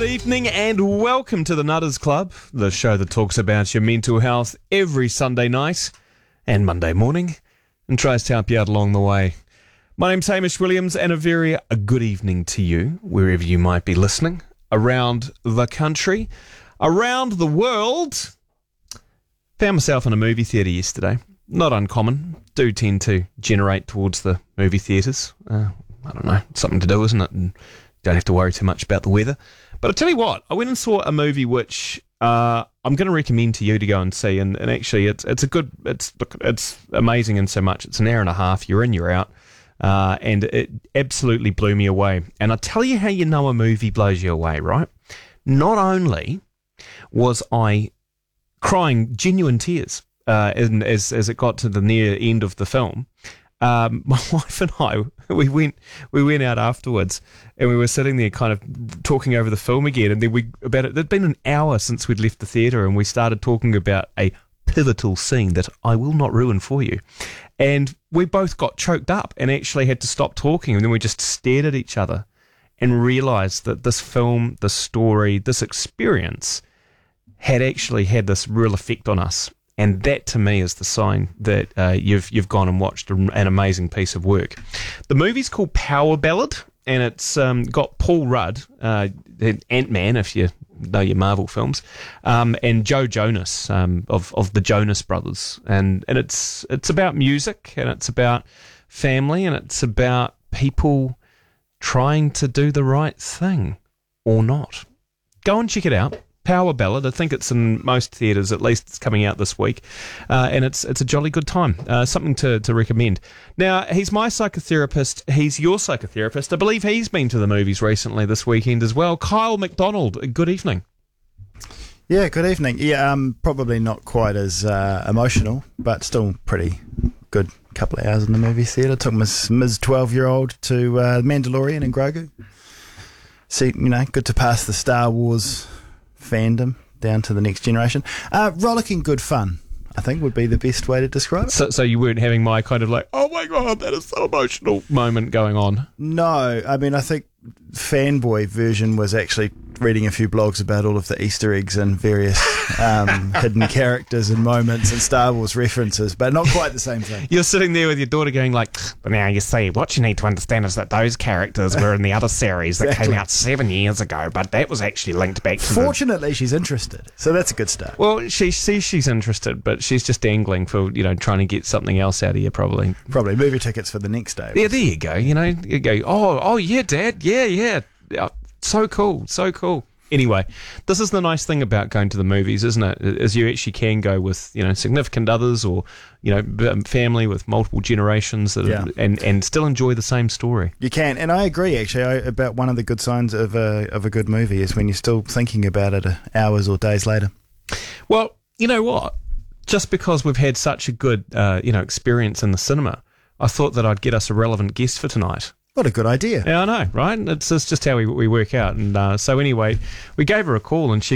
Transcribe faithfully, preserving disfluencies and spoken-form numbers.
Good evening and welcome to the Nutters Club, the show that talks about your mental health every Sunday night and Monday morning and tries to help you out along the way. My name's Hamish Williams and a very a good evening to you, wherever you might be listening, around the country, around the world. Found myself in a movie theatre yesterday. Not uncommon. Do tend to generate towards the movie theatres. Uh, I don't know, it's something to do, isn't it? And don't have to worry too much about the weather. But I'll tell you what, I went and saw a movie which uh, I'm going to recommend to you to go and see. And, and actually, it's it's a good, it's look, it's amazing in so much. It's an hour and a half. You're in, you're out. Uh, and it absolutely blew me away. And I'll tell you how you know a movie blows you away, right? Not only was I crying genuine tears uh, in, as, as it got to the near end of the film, Um, my wife and I, we went we went out afterwards and we were sitting there kind of talking over the film again, and then we about it. It'd been an hour since we'd left the theatre, and we started talking about a pivotal scene that I will not ruin for you. And we both got choked up and actually had to stop talking, and then we just stared at each other and realised that this film, this story, this experience had actually had this real effect on us. And that, to me, is the sign that uh, you've you've gone and watched an amazing piece of work. The movie's called Power Ballad, and it's um, got Paul Rudd, uh, Ant-Man, if you know your Marvel films, um, and Joe Jonas um, of of the Jonas Brothers, and and it's it's about music, and it's about family, and it's about people trying to do the right thing or not. Go and check it out. Power Ballad. I think it's in most theatres, at least it's coming out this week, uh, and it's it's a jolly good time, uh, something to, to recommend. Now, he's my psychotherapist, he's your psychotherapist. I believe he's been to the movies recently this weekend as well. Kyle McDonald, good evening. Yeah, good evening. Yeah, um, probably not quite as uh, emotional, but still pretty good couple of hours in the movie theatre. Took my Ms twelve-year-old to uh, Mandalorian and Grogu. See, you know, good to pass the Star Wars fandom down to the next generation. Uh, rollicking good fun, I think, would be the best way to describe it. So, so you weren't having my kind of like, oh my God, that is so emotional moment going on? No, I mean, I think fanboy version was actually reading a few blogs about all of the Easter eggs and various um, hidden characters and moments and Star Wars references, but not quite the same thing. You're sitting there with your daughter going like, but now you see, what you need to understand is that those characters were in the other series that exactly. came out seven years ago, but that was actually linked back to Fortunately, the... she's interested, so that's a good start. Well, she sees she's interested, but she's just dangling for, you know, trying to get something else out of you, probably. Probably movie tickets for the next day. Yeah, there you go. You know, you go, oh, oh yeah, Dad, yeah, yeah. Yeah, so cool, so cool. Anyway, this is the nice thing about going to the movies, isn't it? Is you actually can go with, you know, significant others or, you know, family with multiple generations that yeah. are, and and still enjoy the same story. You can, and I agree actually I, about one of the good signs of a of a good movie is when you're still thinking about it hours or days later. Well, you know what? Just because we've had such a good, uh, you know, experience in the cinema, I thought that I'd get us a relevant guest for tonight. What a good idea. Yeah, I know, right? It's, it's just how we we work out. And uh, so anyway, we gave her a call and she